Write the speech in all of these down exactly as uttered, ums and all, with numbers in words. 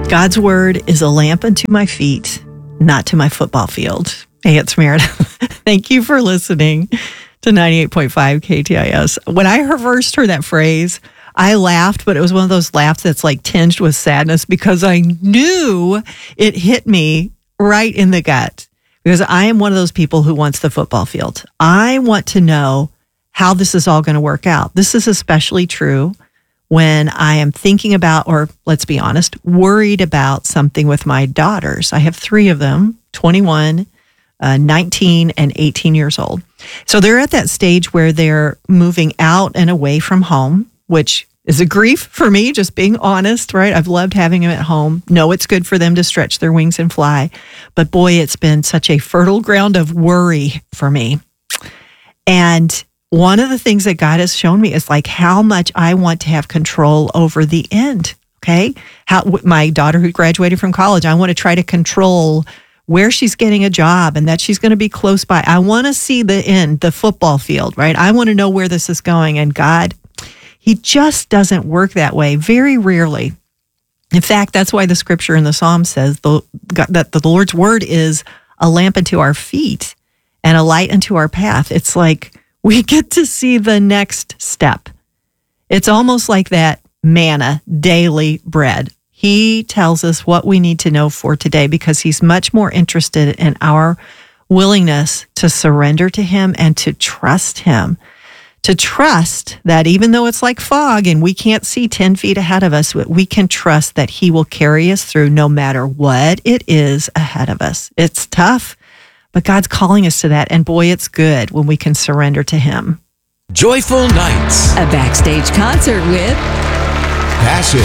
God's word is a lamp unto my feet, not to my football field. Hey, it's Meredith. Thank you for listening to ninety-eight point five K T I S. When I first heard that phrase, I laughed, but it was one of those laughs that's like tinged with sadness because I knew it hit me right in the gut. Because I am one of those people who wants the football field. I want to know how this is all going to work out. This is especially true when I am thinking about, or let's be honest, worried about something with my daughters. I have three of them, twenty-one, uh, nineteen, and eighteen years old. So they're at that stage where they're moving out and away from home, which is a grief for me, just being honest, right? I've loved having them at home. Know it's good for them to stretch their wings and fly. But boy, it's been such a fertile ground of worry for me. And one of the things that God has shown me is like how much I want to have control over the end, okay? How my daughter who graduated from college, I want to try to control where she's getting a job and that she's going to be close by. I want to see the end, the football field, right? I want to know where this is going. And God, He just doesn't work that way, very rarely. In fact, that's why the scripture in the Psalm says the, that the Lord's word is a lamp unto our feet and a light unto our path. It's like we get to see the next step. It's almost like that manna, daily bread. He tells us what we need to know for today because he's much more interested in our willingness to surrender to him and to trust him. To trust that even though it's like fog and we can't see ten feet ahead of us, we can trust that he will carry us through no matter what it is ahead of us. It's tough, but God's calling us to that. And boy, it's good when we can surrender to him. Joyful Nights. A backstage concert with Passion.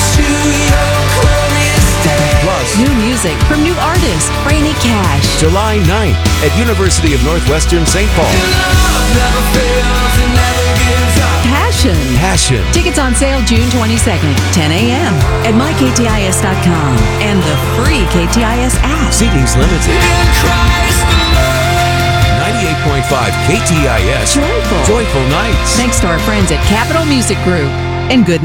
Plus, new music from new artist Franny Cash. July ninth at University of Northwestern Saint Paul. Passion. Passion. Tickets on sale June twenty-second, ten a.m. at my k t i s dot com and the free K T I S app. Seating's limited. ninety-eight point five K T I S. Joyful. Joyful Nights. Thanks to our friends at Capital Music Group and good